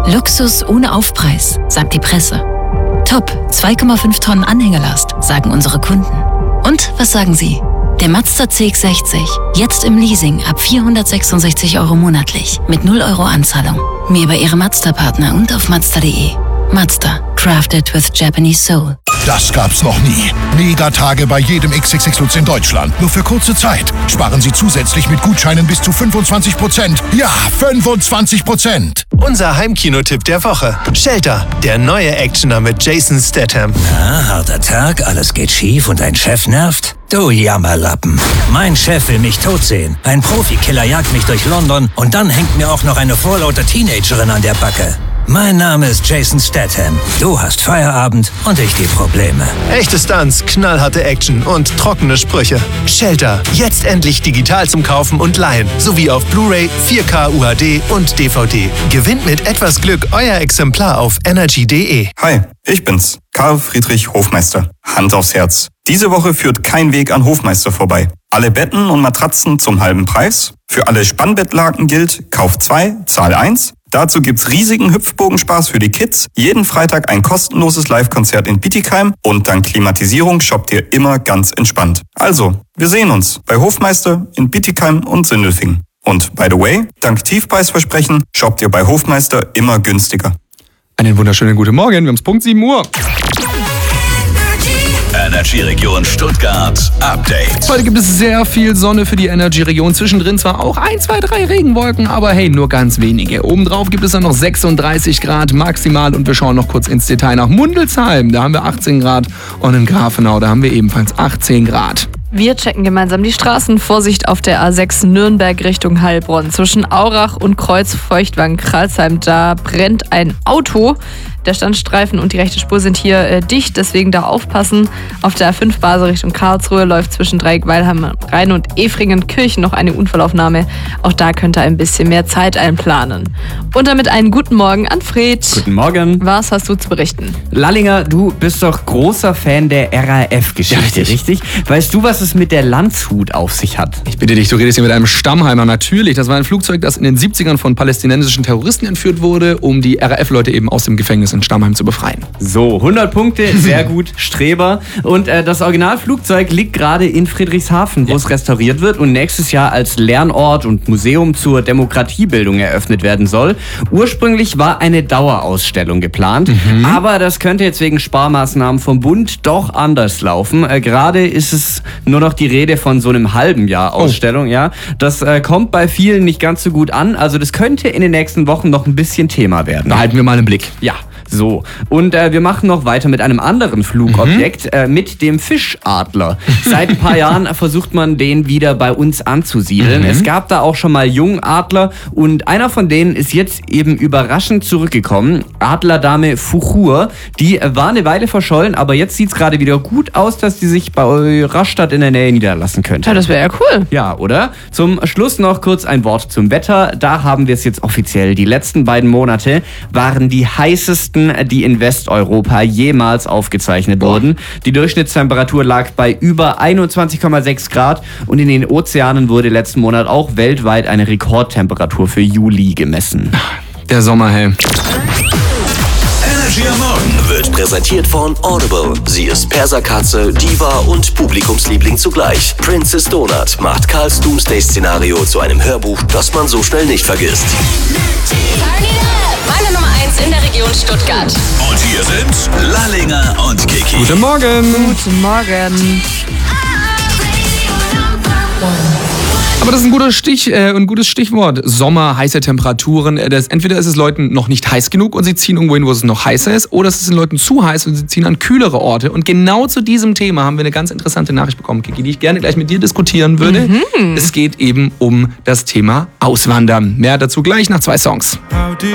Luxus ohne Aufpreis, sagt die Presse. Top, 2,5 Tonnen Anhängelast, sagen unsere Kunden. Und was sagen Sie? Der Mazda CX-60, jetzt im Leasing ab 466 € monatlich, mit 0 € Anzahlung. Mehr bei Ihrem Mazda-Partner und auf Mazda.de. Mazda, crafted with Japanese soul. Das gab's noch nie. Megatage bei jedem XXX Lutz in Deutschland. Nur für kurze Zeit. Sparen Sie zusätzlich mit Gutscheinen bis zu 25%. Ja, 25%. Unser Heimkinotipp der Woche. Shelter, der neue Actioner mit Jason Statham. Na, harter Tag, alles geht schief und dein Chef nervt? Du Jammerlappen. Mein Chef will mich tot sehen. Ein Profikiller jagt mich durch London und dann hängt mir auch noch eine vorlaute Teenagerin an der Backe. Mein Name ist Jason Statham. Du hast Feierabend und ich die Probleme. Echte Stunts, knallharte Action und trockene Sprüche. Shelter, jetzt endlich digital zum Kaufen und Leihen. Sowie auf Blu-ray, 4K UHD und DVD. Gewinnt mit etwas Glück euer Exemplar auf energy.de. Hi, ich bin's, Karl Friedrich Hofmeister. Hand aufs Herz. Diese Woche führt kein Weg an Hofmeister vorbei. Alle Betten und Matratzen zum halben Preis. Für alle Spannbettlaken gilt, Kauf 2, Zahl 1. Dazu gibt's riesigen Hüpfbogenspaß für die Kids, jeden Freitag ein kostenloses Live-Konzert in Bietigheim und dank Klimatisierung shoppt ihr immer ganz entspannt. Also, wir sehen uns bei Hofmeister in Bietigheim und Sindelfingen. Und by the way, dank Tiefpreisversprechen shoppt ihr bei Hofmeister immer günstiger. Einen wunderschönen guten Morgen, wir haben's Punkt 7 Uhr. Energy-Region Stuttgart Update. Heute gibt es sehr viel Sonne für die Energy-Region. Zwischendrin zwar auch 1, 2, 3 Regenwolken, aber hey, nur ganz wenige. Obendrauf gibt es dann noch 36 Grad maximal und wir schauen noch kurz ins Detail nach Mundelsheim. Da haben wir 18 Grad und in Grafenau, da haben wir ebenfalls 18 Grad. Wir checken gemeinsam die Straßen. Vorsicht auf der A6 Nürnberg Richtung Heilbronn. Zwischen Aurach und Kreuz-Feuchtwangen-Kralsheim, da brennt ein Auto. Der Standstreifen und die rechte Spur sind hier dicht, deswegen da aufpassen. Auf der A5 Basel Richtung Karlsruhe läuft zwischen Dreieck-Weilheim Rhein und Efringen-Kirchen noch eine Unfallaufnahme. Auch da könnt ihr ein bisschen mehr Zeit einplanen. Und damit einen guten Morgen an Fred. Guten Morgen. Was hast du zu berichten? Lallinger, du bist doch großer Fan der RAF-Geschichte, Ja, richtig? Weißt du, was es mit der Landshut auf sich hat? Ich bitte dich, du redest hier mit einem Stammheimer. Natürlich, das war ein Flugzeug, das in den 70ern von palästinensischen Terroristen entführt wurde, um die RAF-Leute eben aus dem Gefängnis in Stammheim zu befreien. So, 100 Punkte, sehr gut, Streber. Und das Originalflugzeug liegt gerade in Friedrichshafen, wo es restauriert wird und nächstes Jahr als Lernort und Museum zur Demokratiebildung eröffnet werden soll. Ursprünglich war eine Dauerausstellung geplant, aber das könnte jetzt wegen Sparmaßnahmen vom Bund doch anders laufen. Gerade ist es nur noch die Rede von so einem halben Jahr Ausstellung, ja. Das kommt bei vielen nicht ganz so gut an, also das könnte in den nächsten Wochen noch ein bisschen Thema werden. Da halten wir mal im Blick. Ja. So, und wir machen noch weiter mit einem anderen Flugobjekt, mit dem Fischadler. Seit ein paar Jahren versucht man den wieder bei uns anzusiedeln. Es gab da auch schon mal Jungadler und einer von denen ist jetzt eben überraschend zurückgekommen. Adlerdame Fuchur, die war eine Weile verschollen, aber jetzt sieht es gerade wieder gut aus, dass die sich bei Rastatt in der Nähe niederlassen könnte. Ja, das wäre ja cool. Ja, oder? Zum Schluss noch kurz ein Wort zum Wetter. Da haben wir es jetzt offiziell. Die letzten beiden Monate waren die heißesten, die in Westeuropa jemals aufgezeichnet wurden. Die Durchschnittstemperatur lag bei über 21,6 Grad und in den Ozeanen wurde letzten Monat auch weltweit eine Rekordtemperatur für Juli gemessen. Der Sommer, hey. Energy am Morgen wird präsentiert von Audible. Sie ist Perserkatze, Diva und Publikumsliebling zugleich. Princess Donut macht Karls Doomsday-Szenario zu einem Hörbuch, das man so schnell nicht vergisst. Meine Nummer 1 in der Region Stuttgart. Und hier sind Lallinger und Kiki. Guten Morgen. Guten Morgen. Aber das ist ein gutes Stichwort. Sommer, heiße Temperaturen. Entweder ist es Leuten noch nicht heiß genug und sie ziehen irgendwo hin, wo es noch heißer ist, oder es ist den Leuten zu heiß und sie ziehen an kühlere Orte. Und genau zu diesem Thema haben wir eine ganz interessante Nachricht bekommen, Kiki, die ich gerne gleich mit dir diskutieren würde. Es geht eben um das Thema Auswandern. Mehr dazu gleich nach 2 Songs.